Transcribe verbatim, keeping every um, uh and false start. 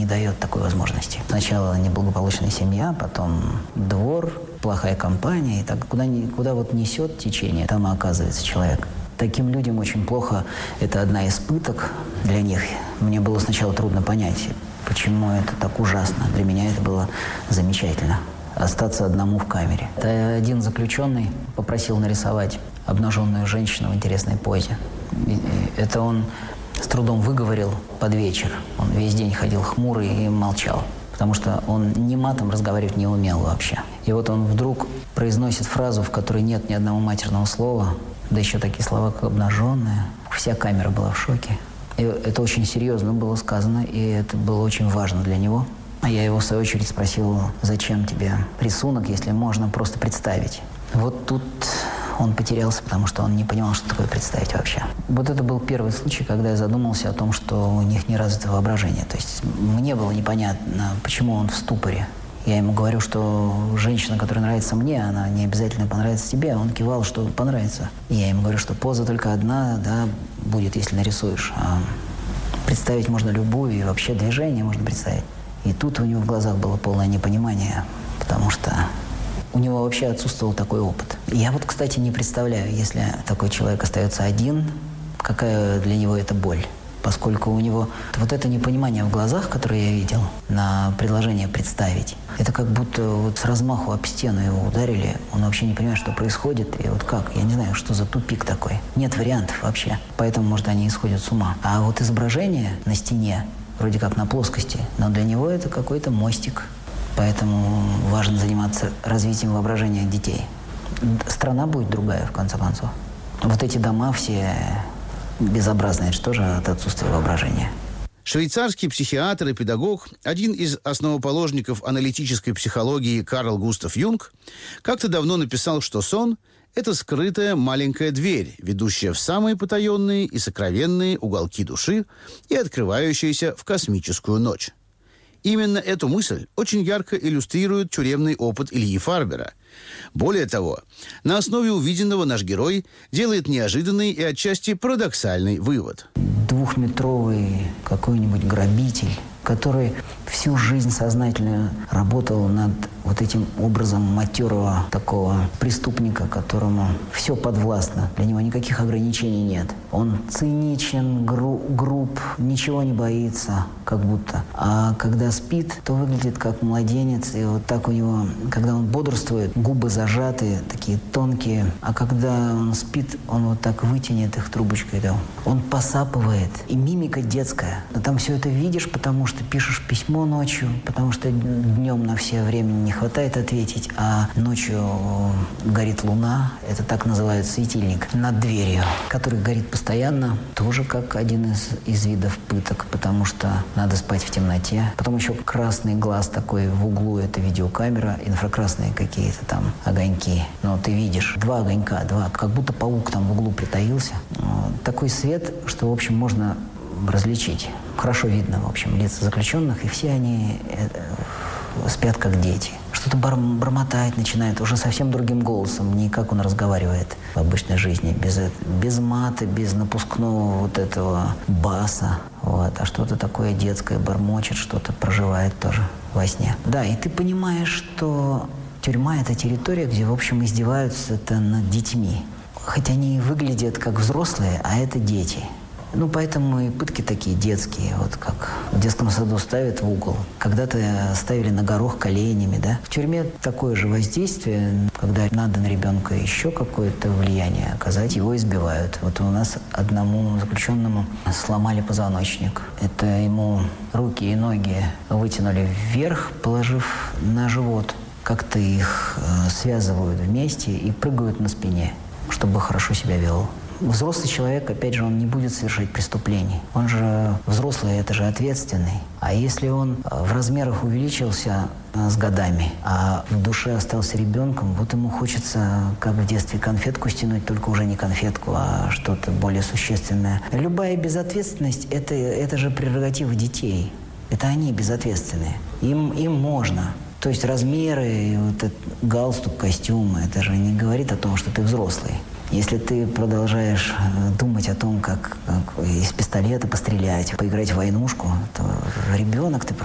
дает такой возможности. Сначала неблагополучная семья, потом двор, плохая компания, и так куда, куда вот несет течение, там и оказывается человек. Таким людям очень плохо. Это одна из пыток для них. Мне было сначала трудно понять, почему это так ужасно. Для меня это было замечательно. Остаться одному в камере. Это один заключенный попросил нарисовать обнаженную женщину в интересной позе. И это он с трудом выговорил под вечер. Он весь день ходил хмурый и молчал, потому что он ни матом разговаривать не умел вообще. И вот он вдруг произносит фразу, в которой нет ни одного матерного слова, да еще такие слова, как «обнаженная». Вся камера была в шоке. И это очень серьезно было сказано, и это было очень важно для него. А я его, в свою очередь, спросил, зачем тебе рисунок, если можно просто представить. Вот тут он потерялся, потому что он не понимал, что такое представить вообще. Вот это был первый случай, когда я задумался о том, что у них не развито воображение. То есть мне было непонятно, почему он в ступоре. Я ему говорю, что женщина, которая нравится мне, она не обязательно понравится тебе. Он кивал, что понравится. И я ему говорю, что поза только одна, да, будет, если нарисуешь. А представить можно любую, и вообще движение можно представить. И тут у него в глазах было полное непонимание, потому что у него вообще отсутствовал такой опыт. Я вот, кстати, не представляю, если такой человек остается один, какая для него это боль. Поскольку у него вот это непонимание в глазах, которое я видел на предложение «представить», это как будто вот с размаху об стену его ударили, он вообще не понимает, что происходит, и вот как, я не знаю, что за тупик такой. Нет вариантов вообще, поэтому, может, они исходят с ума. А вот изображение на стене, вроде как на плоскости, но для него это какой-то мостик. Поэтому важно заниматься развитием воображения детей. Страна будет другая, в конце концов. Вот эти дома все безобразные, это же тоже от отсутствия воображения. Швейцарский психиатр и педагог, один из основоположников аналитической психологии Карл Густав Юнг, как-то давно написал, что сон – это скрытая маленькая дверь, ведущая в самые потаенные и сокровенные уголки души и открывающаяся в космическую ночь. Именно эту мысль очень ярко иллюстрирует тюремный опыт Ильи Фарбера. Более того, на основе увиденного наш герой делает неожиданный и отчасти парадоксальный вывод. Двухметровый какой-нибудь грабитель, который всю жизнь сознательно работал над вот этим образом матерого такого преступника, которому все подвластно, для него никаких ограничений нет. Он циничен, гру- груб, ничего не боится, как будто. А когда спит, то выглядит как младенец, и вот так у него, когда он бодрствует, губы зажаты, такие тонкие, а когда он спит, он вот так вытянет их трубочкой, да. Он посапывает, и мимика детская. Но там все это видишь, потому что ты пишешь письмо ночью, потому что днем на все времени не хватает ответить, а ночью горит луна, это так называют светильник, над дверью, который горит постоянно, тоже как один из, из видов пыток, потому что надо спать в темноте. Потом еще красный глаз такой в углу, это видеокамера, инфракрасные какие-то там огоньки. Но ты видишь два огонька, два, как будто паук там в углу притаился. Такой свет, что, в общем, можно различить. Хорошо видно, в общем, лица заключенных, и все они э, спят как дети. Что-то бар- бормотать начинает уже совсем другим голосом, не как он разговаривает в обычной жизни, без, без мата, без напускного вот этого баса, вот, а что-то такое детское бормочет, что-то проживает тоже во сне. Да, и ты понимаешь, что тюрьма – это территория, где, в общем, издеваются-то над детьми. Хоть они и выглядят как взрослые, а это дети. Ну, поэтому и пытки такие детские, вот как в детском саду ставят в угол. Когда-то ставили на горох коленями, да. В тюрьме такое же воздействие, когда надо на ребенка еще какое-то влияние оказать, его избивают. Вот у нас одному заключенному сломали позвоночник. Это ему руки и ноги вытянули вверх, положив на живот. Как-то их э, связывают вместе и прыгают на спине, чтобы хорошо себя вел. Взрослый человек, опять же, он не будет совершать преступлений. Он же взрослый, это же ответственный. А если он в размерах увеличился с годами, а в душе остался ребенком, вот ему хочется, как в детстве, конфетку стянуть, только уже не конфетку, а что-то более существенное. Любая безответственность – это, это же прерогатива детей. Это они безответственные. Им, им можно. То есть размеры, вот этот галстук, костюм – это же не говорит о том, что ты взрослый. Если ты продолжаешь думать о том, как, как из пистолета пострелять, поиграть в войнушку, то ребенок ты